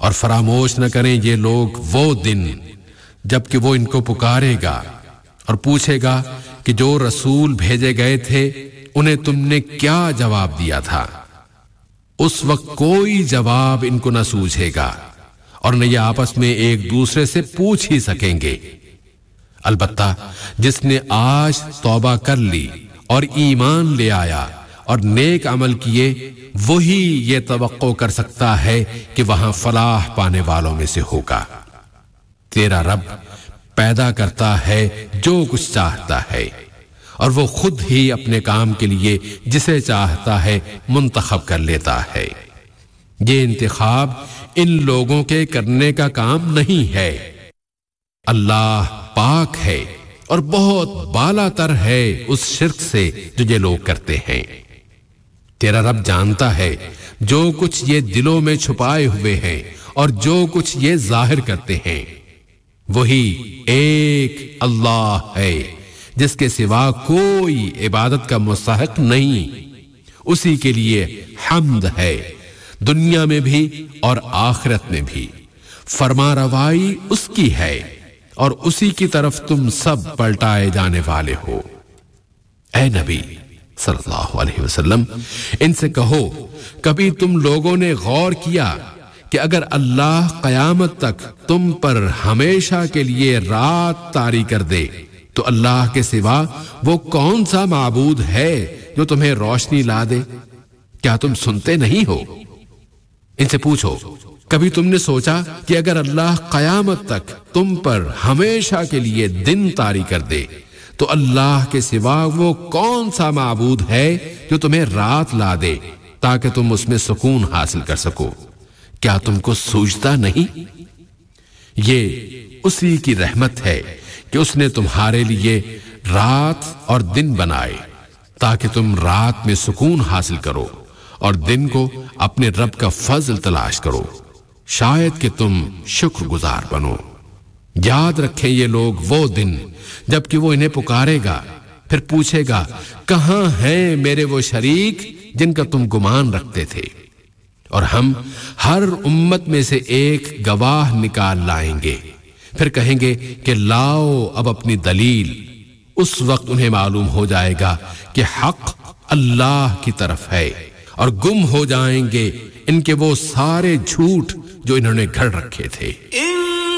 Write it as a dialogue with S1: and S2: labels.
S1: اور فراموش نہ کریں یہ لوگ وہ دن جب کہ وہ ان کو پکارے گا اور پوچھے گا کہ جو رسول بھیجے گئے تھے انہیں تم نے کیا جواب دیا تھا۔ اس وقت کوئی جواب ان کو نہ سوجھے گا اور نہ یہ آپس میں ایک دوسرے سے پوچھ ہی سکیں گے۔ البتہ جس نے آج توبہ کر لی اور ایمان لے آیا اور نیک عمل کیے وہی یہ توقع کر سکتا ہے کہ وہاں فلاح پانے والوں میں سے ہوگا۔ تیرا رب پیدا کرتا ہے جو کچھ چاہتا ہے اور وہ خود ہی اپنے کام کے لیے جسے چاہتا ہے منتخب کر لیتا ہے۔ یہ انتخاب ان لوگوں کے کرنے کا کام نہیں ہے۔ اللہ پاک ہے اور بہت بالا تر ہے اس شرک سے جو یہ لوگ کرتے ہیں۔ تیرا رب جانتا ہے جو کچھ یہ دلوں میں چھپائے ہوئے ہیں اور جو کچھ یہ ظاہر کرتے ہیں۔ وہی ایک اللہ ہے جس کے سوا کوئی عبادت کا مستحق نہیں، اسی کے لیے حمد ہے دنیا میں بھی اور آخرت میں بھی۔ فرما روائی اس کی ہے اور اسی کی طرف تم سب پلٹائے جانے والے ہو۔ اے نبی صلی اللہ علیہ وسلم ان سے کہو کبھی تم لوگوں نے غور کیا کہ اگر اللہ قیامت تک تم پر ہمیشہ کے لیے رات طاری کر دے تو اللہ کے سوا وہ کون سا معبود ہے جو تمہیں روشنی لا دے؟ کیا تم سنتے نہیں ہو؟ ان سے پوچھو کبھی تم نے سوچا کہ اگر اللہ قیامت تک تم پر ہمیشہ کے لیے دن طاری کر دے تو اللہ کے سوا وہ کون سا معبود ہے جو تمہیں رات لا دے تاکہ تم اس میں سکون حاصل کر سکو؟ کیا تم کو سوچتا نہیں؟ یہ اسی کی رحمت ہے کہ اس نے تمہارے لیے رات اور دن بنائے تاکہ تم رات میں سکون حاصل کرو اور دن کو اپنے رب کا فضل تلاش کرو، شاید کہ تم شکر گزار بنو۔ یاد رکھیں یہ لوگ وہ دن جب کہ وہ انہیں پکارے گا، پھر پوچھے گا کہاں ہیں میرے وہ شریک جن کا تم گمان رکھتے تھے، اور ہم ہر امت میں سے ایک گواہ نکال لائیں گے، پھر کہیں گے کہ لاؤ اب اپنی دلیل۔ اس وقت انہیں معلوم ہو جائے گا کہ حق اللہ کی طرف ہے اور گم ہو جائیں گے ان کے وہ سارے جھوٹ جو انہوں نے گھڑ رکھے تھے۔